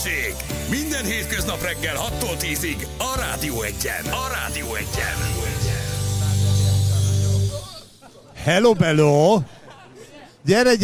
Hősök! Minden hétköznap reggel 6-tól 10-ig a Rádió Egyen. A Rádió Egyen. Hello, bello! Gyere!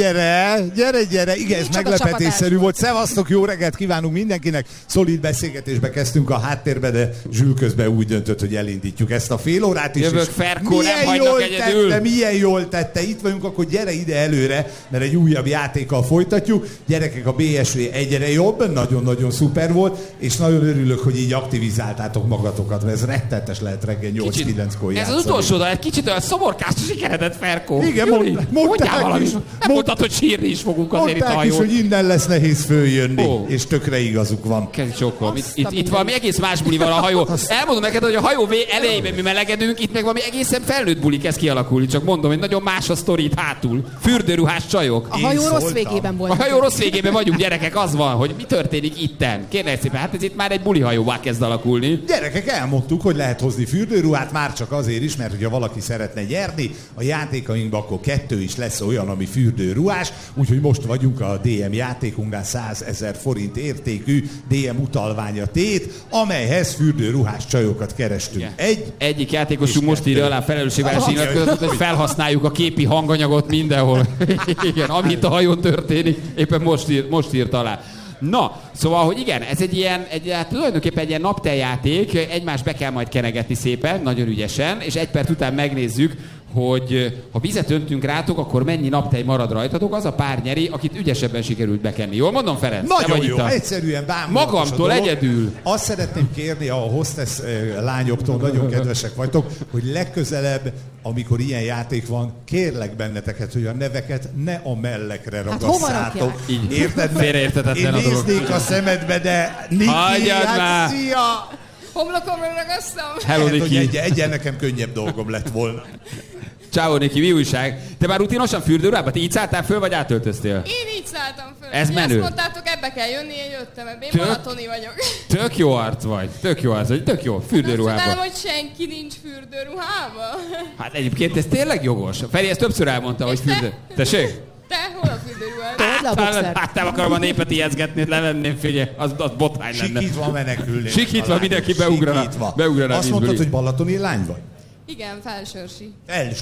Igen, ez meglepetésszerű volt. Szevasztok, jó reggelt kívánunk mindenkinek. Szolid beszélgetésbe kezdtünk a háttérbe, de Zsül közben úgy döntött, hogy elindítjuk ezt a fél órát is. Jövök, Ferkó, nem hagynak egyedül. Milyen jól tette. Itt vagyunk, akkor gyere ide előre, mert egy újabb játékkal folytatjuk. Gyerekek, a BSV egyre jobb, nagyon-nagyon szuper volt, és nagyon örülök, hogy így aktivizáltátok magatokat, mert ez rettenetes lehet reggel 8-9-kor játszani. Ez az utolsó dal, egy kicsit olyan szomorkás sikeredett, Ferkó. Igen, mondták valami. is. Nem mondtad, hogy sírni is fogunk azért itt a hajón. Mondták is, hogy innen lesz nehéz följönni, és tökre igazuk van. Kezdj csókolom. Itt valami egész más buli van a hajó. Elmondom neked, hogy a hajó elejében mi melegedünk, itt meg valami egészen felnőtt buli kezd kialakulni. Csak mondom, hogy nagyon más a sztori itt hátul. Fürdőruhás csajok. A hajó rossz végében volt. A hajó rossz végében vagyunk, gyerekek, az van, hogy mi történik itten. Kérlek szépen, hát ez itt már egy buli hajóvá kezd alakulni. Gyerekek, elmondtuk, hogy lehet hozni fürdőruhát, már csak azért is, mert hogyha valaki szeretne nyerni, a játékainkban akkor 2 is lesz olyan, ami fürdőruhás, úgyhogy most vagyunk a DM játékunknál 100 000 forint értékű DM utalványa tét, amelyhez fürdőruhás csajokat kerestünk. Egyik játékosunk most írja alá felelősségvállalási nyilatkozatot, hogy felhasználjuk a képi hanganyagot mindenhol. Igen, amit a hajón történik, éppen most írt alá. Na, szóval, hogy igen, ez tulajdonképpen egy ilyen napteljáték, egymást be kell majd kenegetni szépen, nagyon ügyesen, és 1 perc után megnézzük, hogy ha vizet öntünk rátok, akkor mennyi naptej marad rajtatok, az a pár nyeri, akit ügyesebben sikerült bekenni. Jól mondom, Ferenc? Nagyon jó, egyszerűen bámulatos magamtól egyedül. Azt szeretném kérni a hostess lányoktól, nagyon kedvesek vagytok, hogy legközelebb, amikor ilyen játék van, kérlek benneteket, hogy a neveket ne a mellekre ragasszátok. Érted? Félreérthetetlen a dolog. Én néznék a szemedbe, de Niki, hát szia! Homlokomra ragasztam. Hello, Niki. Egyen nekem könnyebb dolgom lett volna. Ciao, Niki, mi újság? Te már rutinosan fürdőruhába? Te így szálltál föl, vagy átöltöztél? Én így szálltam föl. Ez menő. Azt mondtátok, ebbe kell jönni, én jöttem ebbe. Én balatoni vagyok. Tök jó arc vagy. Tök jó. Fürdőruhába. Azt hogy senki nincs fürdőruhába. Hát egyébként ez tényleg jogos. Feri ezt többször elmondta, hogy fürdő. Tessék? Te hol a fürdőruhád? Hát nem akarom a népet ijeszgetni, levenném, figyelj, az botrány lenne. Sikítva menekülni. Sikítva mindenki beugrana. Azt mondtad, hogy balatoni lány vagy? Igen, felsőrsi.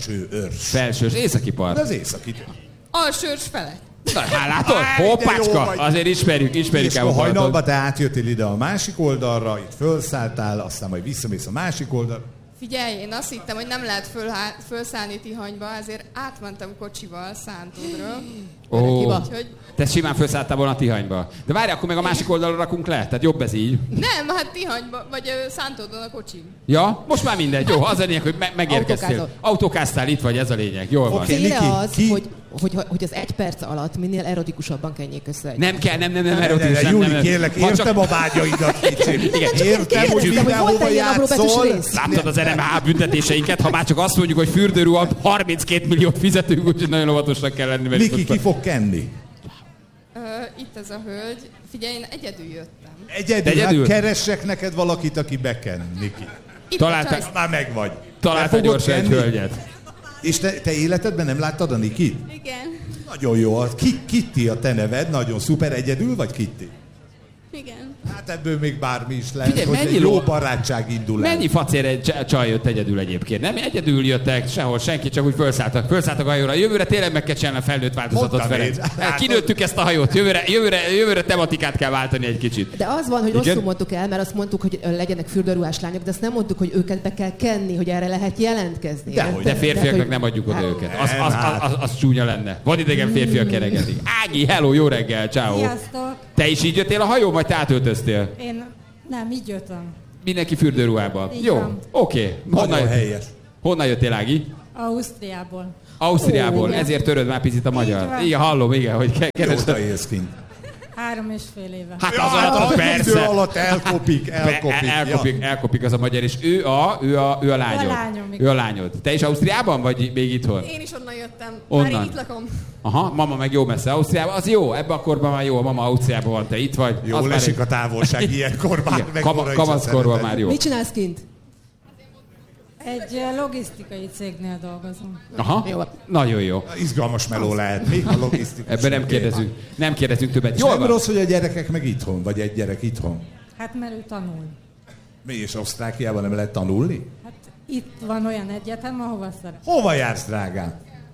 Felsőrs, északi part. Az északi. Alsőrs felett. Na, hát látod? Hoppácska! Azért ismerjük és el a hajnalba te átjöttél ide a másik oldalra, itt fölszálltál, aztán majd visszamész a másik oldalra. Figyelj, én azt hittem, hogy nem lehet fölszállni Tihanyba, ezért átmentem kocsival Szántódról. Te simán felszálltál volna Tihanyba. De várj, akkor meg a másik oldalra rakunk le, tehát jobb ez így. Nem, hát Tihanyba, vagy Szántódon a kocsim. Ja, most már mindegy. Jó, az a lényeg, hogy megérkeztél. Autókáztál, itt vagy, ez a lényeg. Jól van. Célja az, hogy az 1 perc alatt minél erotikusabban kenjék össze. Nem kell, nem erotikusan. Júli, kérlek, értem a vágyaidat kicsit. Értem, hogy mindenhova játszol. Láttad az NMH büntetéseinket, ha már csak azt mondjuk, hogy fürdőruha 32 milliót fizetünk, úgyhogy nagyon óvatosnak kell lenni. Niki, ki fog kenni? Itt ez a hölgy. Figyelj, én egyedül jöttem. Egyedül? Hát keressek neked valakit, aki beken, Niki. Találtál? Már megvagy. Találtál gyorsan egy hölgyet. És te életedben nem láttad a Nikit? Igen. Nagyon jó. Kitty a te neved, nagyon szuper. Egyedül vagy Kitty? Igen. Hát ebből még bármi is lehet, Figyelj, hogy egy jó barátság indul el. Mennyi facér csaj jött egyedül egyébként? Nem egyedül jöttek sehol, senki, csak úgy felszálltak a hajóra. Jövőre tényleg meg kell csinálni a felnőtt változatot, Ferenc. Kinőttük ezt a hajót. Jövőre tematikát kell váltani egy kicsit. De az van, hogy rosszul mondtuk el, mert azt mondtuk, hogy legyenek fürdőruhás lányok, de azt nem mondtuk, hogy őket be kell kenni, hogy erre lehet jelentkezni. De férfiaknak nem adjuk oda őket. Az csúnya lenne. Vad idegen férfiak keregedik. Ági, hello, jó reggel, ciao. Sziasztok. Te is így jöttél a hajó, vagy te átöltöztél? Én nem, így jöttem. Mindenki fürdőruhában. Így jó, van. oké. Honnan jöttél, Ági? Ausztriából. Ezért töröd már picit a magyar. Igen, hallom, igen, hogy keresed. Jóta élsz kint. 3,5 éve. Hát az alatt persze. Idő alatt elkopik az a magyar, és ő a lányod. Ő a lányod. Te is Ausztriában, vagy még itthon? Én is onnan jöttem. Onnan. Már itt lakom. Aha, mama meg jó messze Ausztriában. Az jó, ebben a korban már jó, a mama Ausztriában van, te itt vagy. Jól esik a távolság ilyenkor már. Kamaszkorban már jó. Mit csinálsz kint? Egy logisztikai cégnél dolgozom. Aha, Jó. nagyon jó. Izgalmas meló lehet, még a logisztikus. Ebben nem kérdezünk többet. Jól Nem van. rossz, hogy a gyerekek meg itthon, vagy egy gyerek itthon. Hát mert ő tanul. Mi és Osztrákiában nem lehet tanulni? Hát itt van olyan egyetem, ahova szeret. Hova jársz, drágám?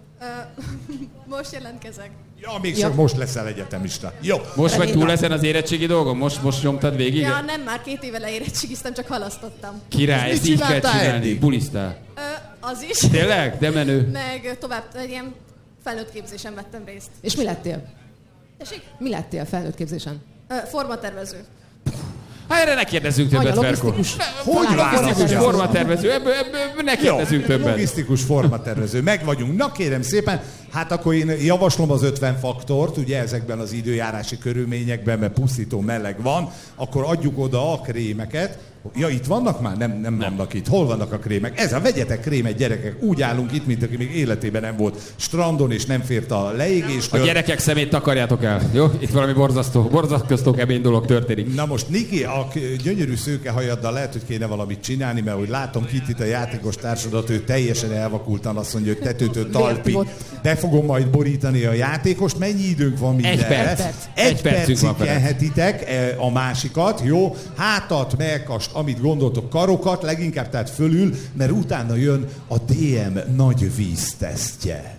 Most jelentkezek. Ja, még csak most leszel egyetemista. Jó. Most vagy túl ezen az érettségi dolgon? Most nyomtad végig? Ja, nem, már 2 éve leérettségiztem, csak halasztottam. Király, Mit ezt így kell csináltál csinálni. eddig? Bulisztál. Az is. Tényleg? De menő. Meg tovább, egy ilyen felnőtt képzésen vettem részt. És mi lettél? Tessék? Mi lettél felnőtt képzésen? Formatervező. Hát erre ne kérdezzünk többet, Anya, Ferko. logisztikus. Hogy Logisztikus válaszol? formatervező, ebből ne kérdezünk többet. Logisztikus formatervező. Meg vagyunk. Na kérem szépen, hát akkor én javaslom az 50 faktort, ugye ezekben az időjárási körülményekben, mert pusztító meleg van, akkor adjuk oda a krémeket. Ja, itt vannak már? Nem vannak itt. Hol vannak a krémek? Vegyetek krémet, gyerekek. Úgy állunk itt, mint aki még életében nem volt strandon, és nem fért a leégéstől. A gyerekek szemét takarjátok el, jó? Itt valami borzasztó kemény dolog történik. Na most Niki, a gyönyörű szőkehajaddal lehet, hogy kéne valamit csinálni, mert úgy látom itt a játékos társadat, ő teljesen elvakultan azt mondja, hogy tetőtől talpig. Be fogom majd borítani a játékost. Mennyi időnk van mindenre? Egy percig kenhetitek a másikat, jó? Hátat, mellkast, amit gondoltok, karokat, leginkább tehát fölül, mert utána jön a DM nagy víztesztje.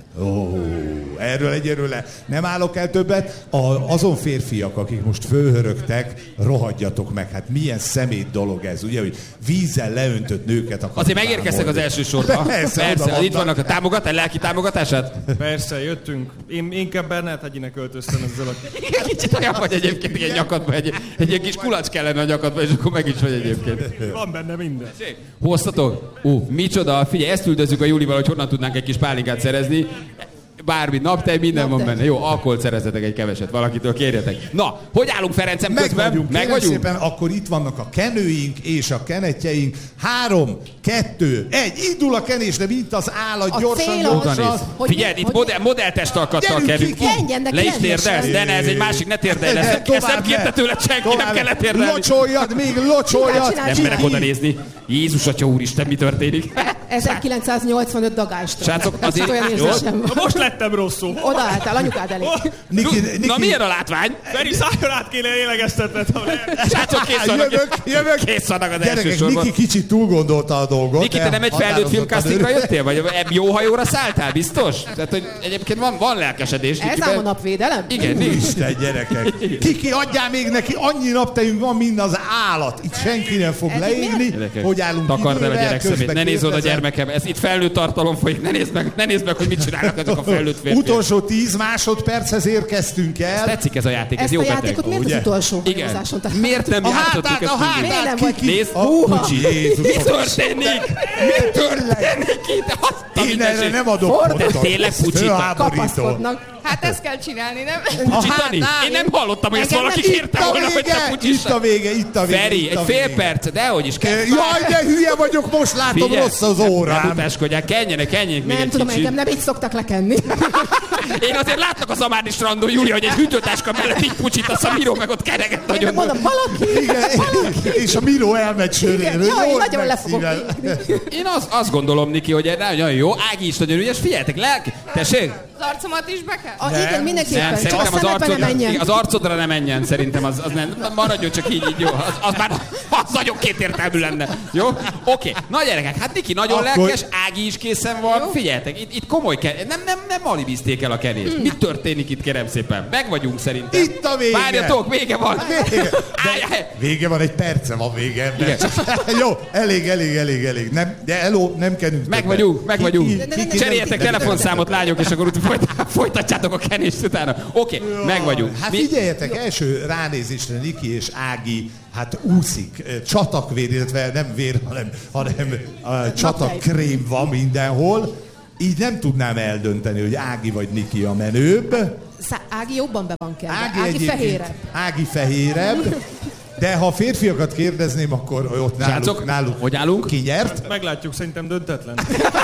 Erről egyelőre nem állok el többet. Azon férfiak, akik most fölhörögtek, rohadjatok meg. Hát milyen szemét dolog ez, ugye, hogy vízzel leöntött nőket akarnak. Azért megérkeztek az első sorba. Persze, itt vannak a lelki támogatását? Persze, jöttünk. Én inkább Bernát-hegyinek költöztem ezzel a... Kicsit olyan vagy egyébként, egy nyakadba, egy ilyen kis kulacs kellene a nyakadba, és akkor meg is vagy egyébként. Van benne minden. Hoztatok? Micsoda, figyelj, ezt üldözzük a Júlival, hogy honnan tudnánk egy kis pálinkát szerezni. Bármi, naptej, minden van benne. Jó, alkoholt szerezzetek egy keveset, valakitől kérjetek. Na, hogy állunk, Ferencem, közben? Meg vagyunk. Szépen, akkor itt vannak a kenőink és a kenetjeink. 3, 2, 1, indul a kenésre, mint az állat, gyorsan. Figyelj, itt modelltestalkattal kerünk. Le is térdelsz, de ne, ez egy másik, ne térdelj. Ezt nem kérte tőle senki, nem kellett térdelni. Locsoljad, még locsoljad. Nem merek oda nézni. Jézus Atya úristen, mi történik? 1985 dagást. Srácok, azért olyan érzésem van. Most lettem rosszul. Odaálltál, anyukád elé. Na milyen a látvány? Feri, szálljon át, kéne lélegeztetned. Srácok, kész vannak. Jövök. Kész vannak az első Gyerekek, sorban. Niki kicsit túl gondolta a dolgot. Niki, te nem egy felnőtt filmkasztingra jöttél? Vagy jó hajóra szálltál, biztos? Tehát, hogy egyébként van lelkesedés. Ez ám a napvédelem? Igen, nincs. Isten, gyerekek. Kiki, adjál még neki, annyi naptejünk van, mint az állat. Itt senki nem fog leégni. Hogy állunk takard el a idővel, gyerek szemét. Ne nézz oda, gyermekem. Ez itt felnőtt tartalom folyik. Ne nézd meg, hogy mit csinálnak ezek a felnőtt férfiak. Utolsó 10 másodperchez érkeztünk el. Tetszik ez a játék, ez ezt jó a beteg. játékot miért az utolsó hajózáson? Miért nem játszottuk ezt hátát, végig? Nézd, mi történik? Mi történik itt? Én erre nem adok pontot. Tényleg pucsita. Kapaszkodnak. Hát ezt kell csinálni, nem? Pucsitani? Én nem hallottam, hogy ezt valaki kérte volna, hogy te pucsissa. Itt a vége. Feri, egy fél perc, dehogy is kell. Jaj, de hülye vagyok, most látom, rossz az órám. Nem utáskodják, kenjenek még Nem egy tudom, kicsit. engem nem így szoktak lekenni. Én azért látlak a Zamádi strandon, Júlia, hogy egy hűtőtáska mellett így pucsítasz, a Miró meg ott kereget Én nagyon. meg mondom, valaki. Igen, és a Miró elmegy sörélről. Jaj, én nagyon le fogok égni. Én azt gondolom, Niki, hogy nagyon jó. Ági is nagyon ügyes. Figyeljetek, lelki. Tessék? Az arcomat is be kell? Igen, mindenképpen. Nem, Csak a szerintem szemedbe ne menjen. az arcodra ne menjen, szerintem az nem. Maradjon csak így jó. Az már az nagyon kétértelmű lenne. Jó? Oké. Na gyerekek, hát Niki nagyon lelkes, Ági is készen van. Jó. Figyeljetek, itt komoly nem alibizték el a kenést. Mi történik itt, kérem szépen? Meg vagyunk szerintem. Itt a vége. Várjatok, vége van. Vége van, egy perce van vége. Jó, elég. Nem kenünk. Meg vagyunk. Cseréljetek telefonszámot, lányok, és akkor folytatjátok a kenést utána. Oké, meg vagyunk. Hát figyeljetek, első ránézésre Niki és Ági hát úszik, csatakvér, illetve nem vér, hanem csatakkrém van mindenhol. Így nem tudnám eldönteni, hogy Ági vagy Niki a menőbb. Ági jobban be van kelve. Ági fehérebb. Ági fehérebb. De ha férfiakat kérdezném, akkor ott náluk hogy állunk? Ki nyert? Meglátjuk, szerintem döntetlen.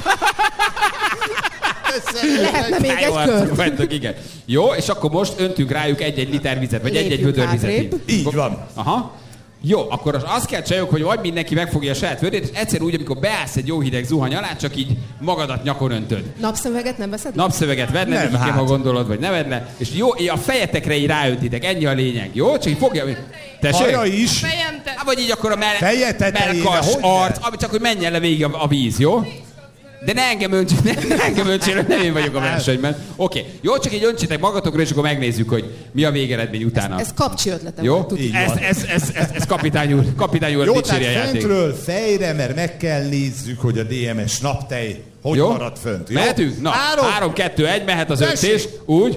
Lehetne még egy kör. Vagytok, igen. Jó, és akkor most öntünk rájuk egy-egy liter vizet, vagy egy-egy vödör vizet. Így van. Aha. Jó, akkor azt kell csináljuk, hogy vagy mindenki megfogja a saját földét, és egyszer úgy, amikor beállsz egy jó hideg zuhany alá, csak így magadat nyakon öntöd. Napszöveget nem veszed? Napszöveget vedne, nem, hát. Ha gondolod, vagy ne vedne. És jó, a fejetekre így ráöntitek, ennyi a lényeg, jó? Csak így fogja... Tessék? Arra is. Hát, vagy így akkor a Feje tetejére, melkas, hogy arc, csak hogy menjen le végig a víz, jó? De ne engem öntsél, nem én vagyok a versenyben. Oké, jó, csak így öntsétek magatokra, és akkor megnézzük, hogy mi a végeredmény utána. Ez kapcsi ötletem. Jó? Volt, Ez kapitány úr jó, dicséri a tehát játék. fentről fejre, mert meg kell nézzük, hogy a DMS naptej hogy jó? marad fönt. Jó? Mehetünk? Na, 3, 2, 1, mehet az öntés. Úgy.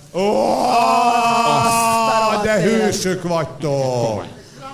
De hősök vagytok.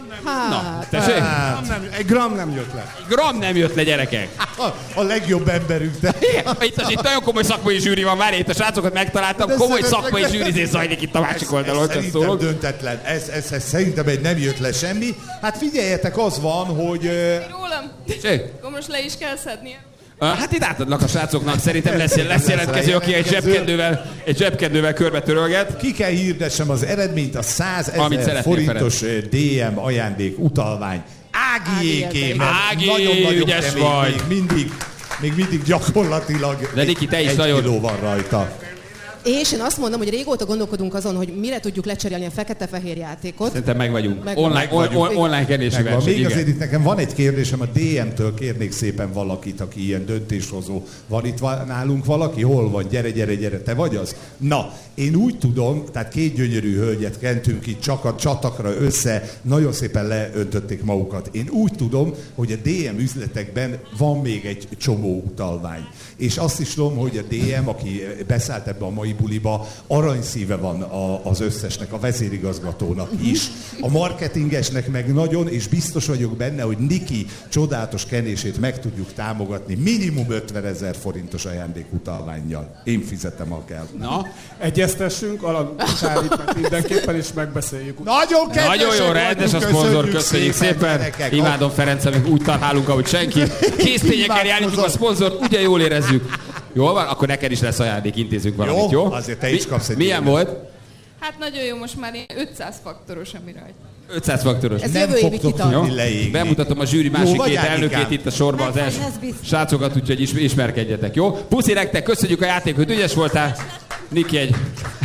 Na, tessék? Egy gram nem jött le. Gram nem jött le, gyerekek. A legjobb emberünk, te. Itt nagyon komoly szakmai zsűri van, várj, itt a srácokat megtaláltam, komoly szakmai zsűrizés zajlik itt a másik oldalon. Ez szerintem döntetlen. Ez szerintem egy nem jött le semmi. Hát figyeljetek, az van, hogy... Rólam. Akkor most le is kell szednie. Hát itt átadnak a srácoknak, szerintem lesz jelentkező, aki egy zsebkendővel körbe törölget. Ki kell hirdessem az eredményt, a 100 000 forintos DM ajándék utalvány. Ágiéké, mert Ági, nagyon-nagyon ügyes kemény, vagy. Még mindig gyakorlatilag de Niki, te is 1 nagyon... kiló van rajta. És én azt mondom, hogy régóta gondolkodunk azon, hogy mire tudjuk lecserélni a fekete-fehér játékot. Szerintem meg vagyunk. Meg Online kerési verseny. Még azért itt nekem van egy kérdésem, a DM-től kérnék szépen valakit, aki ilyen döntéshozó. Van itt nálunk valaki? Hol van? Gyere, te vagy az? Na, én úgy tudom, tehát 2 gyönyörű hölgyet kentünk itt csak a csatakra össze, nagyon szépen leöntötték magukat. Én úgy tudom, hogy a DM üzletekben van még egy csomó utalvány. És azt is tudom, hogy a DM, aki beszállt ebbe a mai buliba, aranyszíve van az összesnek, a vezérigazgatónak is. A marketingesnek meg nagyon, és biztos vagyok benne, hogy Niki csodálatos kenését meg tudjuk támogatni minimum 50 000 forintos ajándékutalvánnyal. Én fizetem, ha kell. Na? Egyeztessünk, alacsárít mindenképpen, és megbeszéljük. Nagyon jó, rendes a szponzor, köszönjük szépen. Gyerekek. Imádom Ferencem, úgy találunk, ahogy senki. Késztényekkel járjuk a szponzort, ugye jól érezzük. Jól van? Akkor neked is lesz ajándék, intézünk valamit, jó? Azért te is kapsz egy milyen ilyen. volt? Hát nagyon jó, most már 500 faktoros, ami rajta. 500 faktoros. Ez Nem jövő évi fogtok kitartó. tudni leégni. Bemutatom a zsűri másik vagy, 2 Ágikám? elnökét itt a sorba, az első srácokat, úgyhogy ismerkedjetek, jó? Puszi nektek, köszönjük a játékot, ügyes voltál. Niki egy...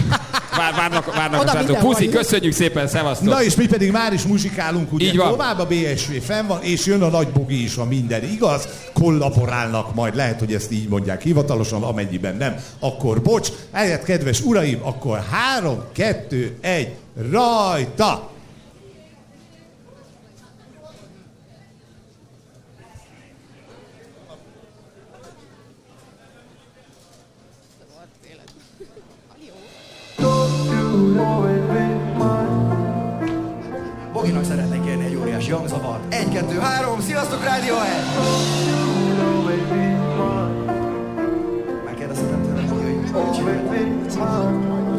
Várnak a srácok. Puszi, köszönjük szépen, szevasztok. Na és mi pedig már is muzsikálunk, ugye Így van. tovább a BSV fenn van, és jön a nagy bugi is, a minden igaz, kollaborálnak majd, lehet, hogy ezt így mondják hivatalosan, amennyiben nem, akkor bocs. Eljött, kedves uraim, akkor 3, 2, 1, rajta! Boginak szeretnék kérni egy óriási hangzavart. 1, 2, 3, sziasztok, Radiohead! Megkérdezhetem tőle, hogy csinálják.